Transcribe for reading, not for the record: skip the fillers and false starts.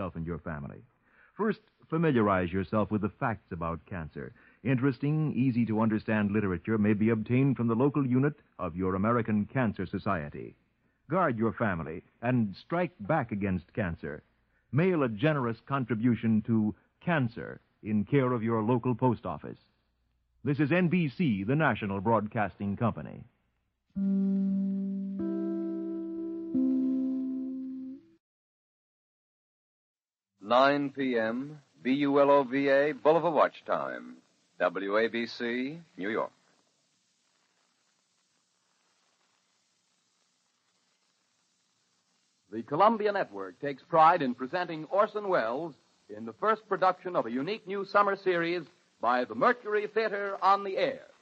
yourself and your family. First, familiarize yourself with the facts about cancer. Interesting, easy-to-understand literature may be obtained from the local unit of your American Cancer Society. Guard your family and strike back against cancer. Mail a generous contribution to Cancer in care of your local post office. This is NBC, the National Broadcasting Company. 9 p.m., BULOVA, Boulevard Watch Time. WABC, New York. The Columbia Network takes pride in presenting Orson Welles in the first production of a unique new summer series by the Mercury Theater on the Air.